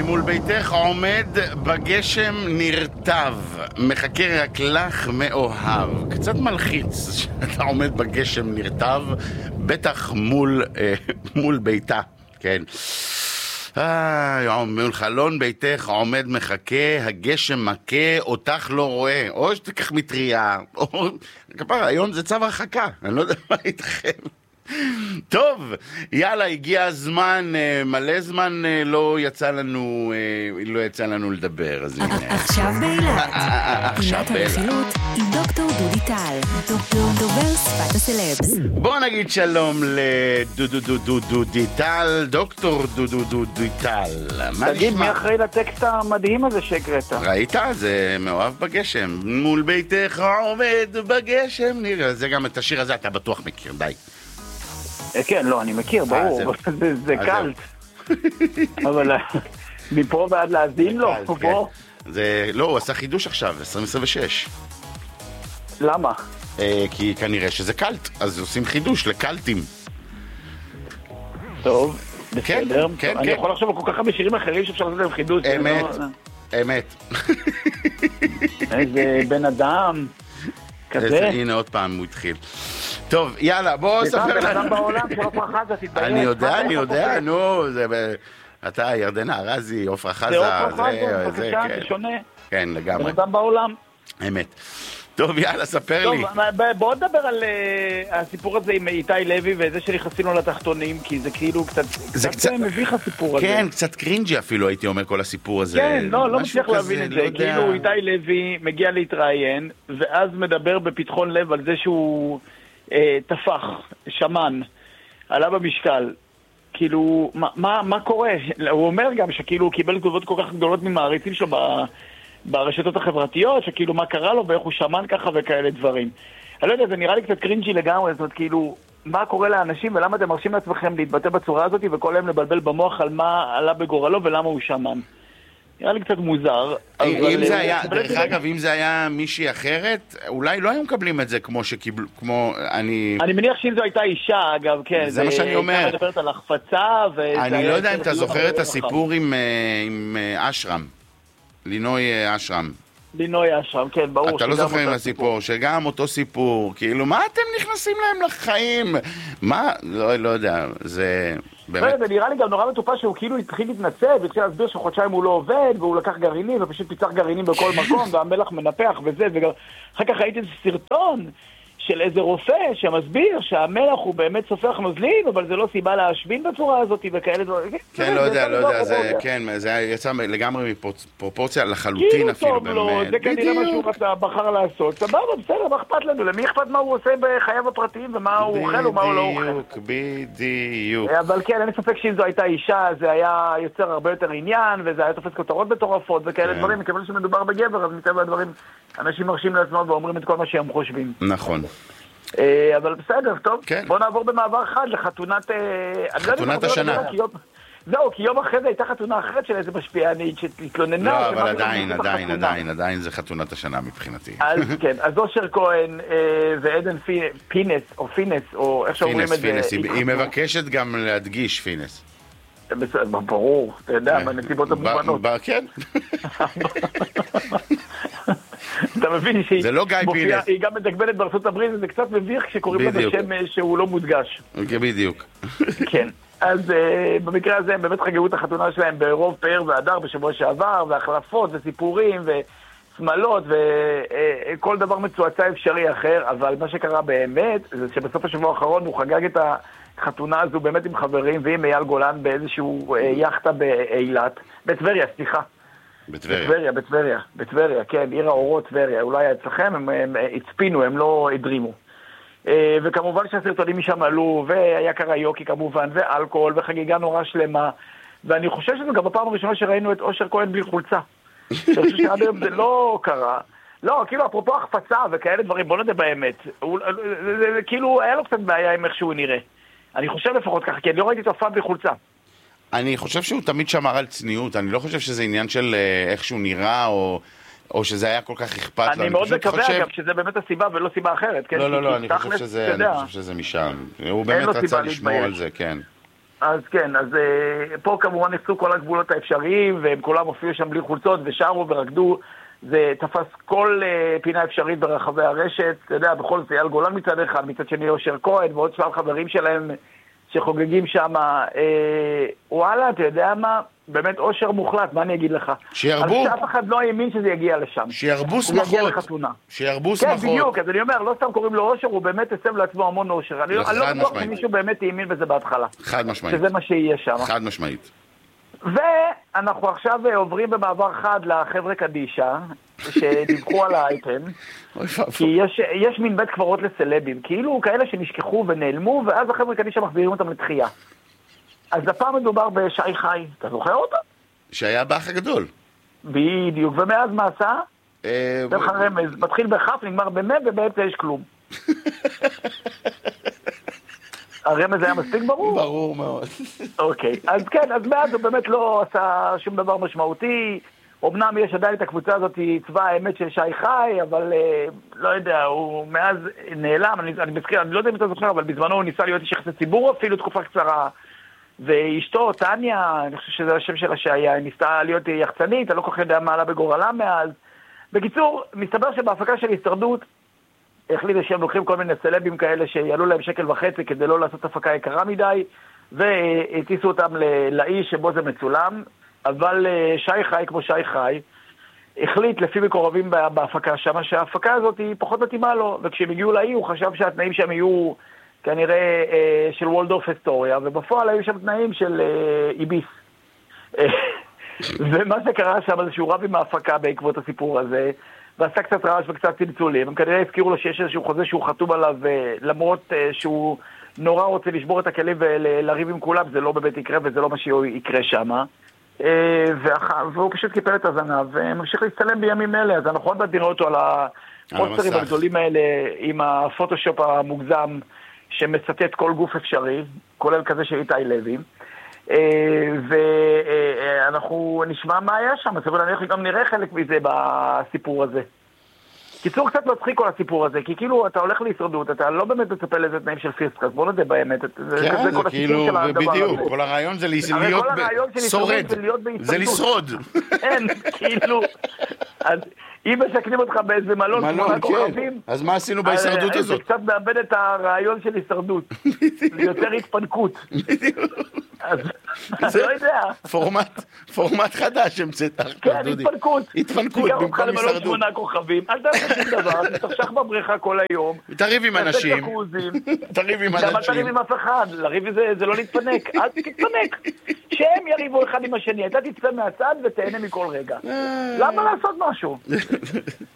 מול ביתך עומד בגשם נרטב, מחכה רק לך מאוהב. קצת מלחיץ שאתה עומד בגשם נרטב, בטח מול ביתה, כן. מול חלון ביתך עומד מחכה, הגשם מכה, אותך לא רואה. או שתיקח מטריה, או... כפרה, היום זה צו הרחקה, אני לא יודע מה איתכם. טוב, יאללה, הגיע הזמן, מלא זמן לא יצא לנו לדבר, אז הנה. עכשיו באילת, פינת הרכילות עם דוקטור דודי טל, דובר שפת הסלבס. בוא נגיד שלום לדודי טל, דוקטור דודי טל. תגיד, מי אחראי לטקסט המדהים הזה שהקראת? ראית? זה מאוהב בגשם, מול ביתך עומד בגשם, נראה, זה גם את השיר הזה אתה בטוח מכיר, די. כן, לא, אני מכיר, ברור, זה קלט. אבל מפה ועד להזין לו, פה. לא, הוא עשה חידוש עכשיו, 2026. למה? כי כנראה שזה קלט, אז עושים חידוש לקלטים. טוב, בסדר. כן. אני יכול לחשוב על כל כך הרבה שירים אחרים שאפשר לעשות להם חידוש. אמת. איזה בן אדם. כזה. הנה עוד פעם הוא התחיל. טוב, יאללה, בוא ספר לנו. זה בן אדם בעולם של עפרה חזה, תתבייש. אני יודע, נו, אתה ירדנה ארזי, עפרה חזה. זה עפרה חזה, בבקשה, זה שונה. כן, לגמרי. בן אדם בעולם. אמת. טוב, יאללה, ספר לי. טוב, בואו נדבר על הסיפור הזה עם איתי לוי וזה שנכנסים לו לתחתונים, כי זה כאילו קצת מביך הסיפור הזה. כן, קצת קרינג'י אפילו הייתי אומר כל הסיפור הזה. כן, לא מצליח להבין את זה. כאילו איתי לוי מגיע להתראיין, ואז מדבר בפתחון לב על זה שהוא תפח, שמן, עלה במשקל. כאילו, מה קורה? הוא אומר גם שכאילו הוא קיבל תגובות כל כך גדולות ממעריצים שלו ברשתות החברתיות, שכאילו מה קרה לו ואיך הוא שמן ככה וכאלה דברים. אני לא יודע, זה נראה לי קצת קרינג'י לגמרי, זאת אומרת, כאילו, מה קורה לאנשים ולמה אתם מרשים לעצמכם להתבטא בצורה הזאת וכל היום לבלבל במוח על מה עלה בגורלו ולמה הוא שמן. נראה לי קצת מוזר. אם זה היה, דרך אגב, אם זה היה מישהי אחרת, אולי לא היו מקבלים את זה כמו שקיבלו, כמו אני מניח שאם זו הייתה אישה, אגב, כן. זה מה שאני אומר. היא מדברת על החפצה אני לא יודע אם אתה זוכר את הסיפור עם אשרם. לינוי אשרם. לינוי אשרם, כן, ברור. אתה לא זוכר עם הסיפור, שגם אותו סיפור, כאילו, מה אתם נכנסים להם לחיים? מה? לא יודע, זה באמת... זה נראה לי גם נורא מטופש שהוא כאילו התחיל להתנצל, והתחיל להסביר שחודשיים הוא לא עובד, והוא לקח גרעינים, ופשוט פיצח גרעינים בכל מקום, והמלח מנפח וזה, וגם אחר כך ראיתי איזה סרטון של איזה רופא שמסביר שהמלח הוא באמת סופח נוזלים, אבל זה לא סיבה להשבין בצורה הזאת וכאלה דברים. כן, לא יודע, זה כן, זה יצא לגמרי מפרופורציה לחלוטין אפילו. כאילו טוב לו, זה כנראה מה שהוא בחר לעשות. סבבה, בסדר, מה אכפת לנו? למי אכפת מה הוא עושה בחייו הפרטיים ומה הוא אוכל ומה הוא לא אוכל? בדיוק. אבל כן, אין ספק שאם זו הייתה אישה, זה היה יוצר הרבה יותר עניין, וזה היה תופס כותרות מטורפות וכאלה דברים, מכיוון שמדובר בגבר, אז מטבע הדברים אנשים מרשים לעצמם ואומרים את כל מה שהם חושבים. נכון. אבל בסדר, טוב. בוא נעבור במעבר חד לחתונת... חתונת השנה. זהו, כי יום אחרי זה הייתה חתונה אחרת של איזה משפיענית שהתלוננה. לא, אבל עדיין זה חתונת השנה מבחינתי. אז כן, אז אושר כהן ועדן פינס, או פינס, או איך שאומרים את זה. פינס, היא מבקשת גם להדגיש פינס. ברור, אתה יודע, בנסיבות המובנות. כן. אתה מבין שהיא גם מדגבנת בארצות הברית, זה קצת מביך כשקוראים לזה שם שהוא לא מודגש. בדיוק. כן, אז במקרה הזה הם באמת חגגו את החתונה שלהם ברוב פאר והדר בשבוע שעבר, והחלפות וסיפורים ושמלות וכל דבר מצועצע אפשרי אחר, אבל מה שקרה באמת זה שבסוף השבוע האחרון הוא חגג את החתונה הזו באמת עם חברים ועם אייל גולן באיזשהו יחטה באילת, בטבריה, סליחה. בטבריה, כן, עיר האורות טבריה, אולי אצלכם הם הצפינו, הם לא הדרימו. וכמובן שהסרטונים משם עלו, והיה קריוקי כמובן, ואלכוהול, וחגיגה נורא שלמה, ואני חושב שזו גם בפעם הראשונה שראינו את אושר כהן בלי חולצה. אני חושב שעד היום זה לא קרה. לא, כאילו, אפרופו החפצה וכאלה דברים, בוא נדע באמת. כאילו, היה לו קצת בעיה עם איך שהוא נראה. אני חושב לפחות ככה, כי אני לא ראיתי את אף פעם בלי חולצה. אני חושב שהוא תמיד שמר על צניעות, אני לא חושב שזה עניין של איך שהוא נראה, או שזה היה כל כך אכפת לו. אני מאוד מקווה אגב שזה באמת הסיבה ולא סיבה אחרת. לא, אני חושב שזה משם. הוא באמת רצה לשמור על זה, כן. אז כן, אז פה כמובן נחצו כל הגבולות האפשריים, והם כולם הופיעו שם בלי חולצות, ושרו ורקדו, זה תפס כל פינה אפשרית ברחבי הרשת, אתה יודע, בכל זאת אייל גולן מצד אחד, מצד שני אושר כהן, ועוד שלל חברים שלהם שחוגגים שם, וואלה, אתה יודע מה? באמת אושר מוחלט, מה אני אגיד לך? שירבו. אף אחד לא האמין שזה יגיע לשם. שירבו שמחות. שירבו שמחות. כן, בדיוק, אז אני אומר, לא סתם קוראים לו אושר, הוא באמת הסב לעצמו המון אושר. אני לא בטוח שמישהו באמת האמין בזה בהתחלה. חד משמעית. שזה מה שיהיה שם. חד משמעית. ואנחנו עכשיו עוברים במעבר חד לחבר'ה קדישה, שדיווחו על האייטם, כי יש מין בית קברות לסלבים, כאילו כאלה שנשכחו ונעלמו, ואז החבר'ה קדישה מחזירים אותם לתחייה. אז הפעם מדובר בשי חי, אתה זוכר אותה? שהיה באח הגדול. בדיוק, ומאז מה עשה? זה לך רמז, מתחיל בחף, נגמר במד, ובעצם יש כלום. הרמז היה מספיק ברור? ברור מאוד. אוקיי, אז כן, אז מאז הוא באמת לא עשה שום דבר משמעותי, אמנם יש עדיין את הקבוצה הזאת, צבא האמת של שי חי, אבל לא יודע, הוא מאז נעלם, אני מזכיר, אני לא יודע אם אתה זוכר, אבל בזמנו הוא ניסה להיות איש יחסי ציבור אפילו תקופה קצרה, ואשתו, טניה, אני חושב שזה השם שלה שהיה, היא ניסתה להיות יחצנית, אני לא כל כך יודע מה עלה בגורלה מאז. בקיצור, מסתבר שבהפקה של הישרדות, החליטו שהם לוקחים כל מיני סלבים כאלה שיעלו להם 1.5 שקל כדי לא לעשות הפקה יקרה מדי, והטיסו אותם לאיש שבו זה מצולם, אבל שי חי כמו שי חי, החליט לפי מקורבים בהפקה שם, שההפקה הזאת היא פחות מתאימה לו, וכשהם הגיעו לאי הוא חשב שהתנאים שם יהיו כנראה של וולדורף אסטוריה, ובפועל היו שם תנאים של איביס. ומה שקרה שם זה שהוא רב עם ההפקה בעקבות הסיפור הזה, ועשה קצת רעש וקצת צלצולים. הם כנראה הזכירו לו שיש איזשהו חוזה שהוא חתום עליו, למרות שהוא נורא רוצה לשבור את הכלים ולריב עם כולם, זה לא באמת יקרה וזה לא מה שיקרה שם. והוא פשוט קיפל את הזנב, וממשיך להצטלם בימים אלה, אז אנחנו עוד מעט נראה אותו על הפוסטרים הגדולים האלה, עם הפוטושופ המוגזם, שמצטט כל גוף אפשרי, כולל כזה של איתי לוי, ואנחנו נשמע מה היה שם, אז אנחנו גם נראה חלק מזה בסיפור הזה. קיצור, קצת מצחיק כל הסיפור הזה, כי כאילו אתה הולך להישרדות, אתה לא באמת מצפה לאיזה תנאים של פיסקס, בוא נדע באמת, כן, זה כאילו, בדיוק, כל הרעיון זה להיות שורד, זה לשרוד. כן, כאילו, אם משקנים אותך באיזה מלון, כן, אז מה עשינו בהישרדות הזאת? זה קצת מאבד את הרעיון של הישרדות, זה יותר התפנקות. בדיוק. אז לא יודע. פורמט חדש המצאת. כן, התפנקות. התפנקות במקום הישרדות. 8 כוכבים, אל תעשה שום דבר, תשכח בבריכה כל היום. תריב עם אנשים. תריב עם אנשים. למה תריב עם אף אחד? לריב זה לא להתפנק. אל תתפנק. שהם יריבו אחד עם השני. אתה תצפה מהצד ותהנה מכל רגע. למה לעשות משהו?